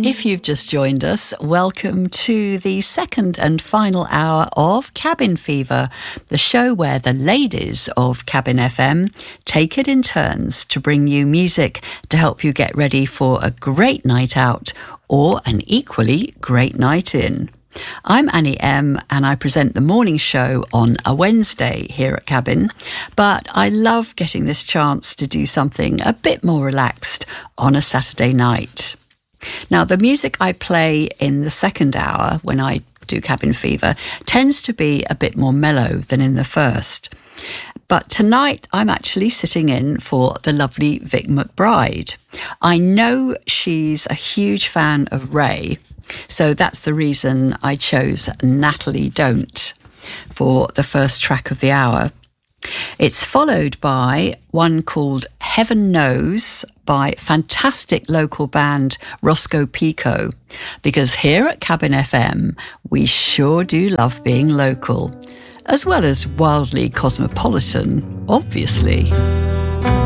If you've just joined us, welcome to the second and final hour of Cabin Fever, the show where the ladies of Cabin FM take it in turns to bring you music to help you get ready for a great night out or an equally great night in. I'm Annie M and I present the morning show on a Wednesday here at Cabin, but I love getting this chance to do something a bit more relaxed on a Saturday night. Now, the music I play in the second hour when I do Cabin Fever tends to be a bit more mellow than in the first. But tonight I'm actually sitting in for the lovely Vic McBride. I know she's a huge fan of Ray, so that's the reason I chose Natalie Don't for the first track of the hour. It's followed by one called Heaven Knows by fantastic local band Roscoe Pico, because here at Cabin FM we sure do love being local, as well as wildly cosmopolitan, obviously.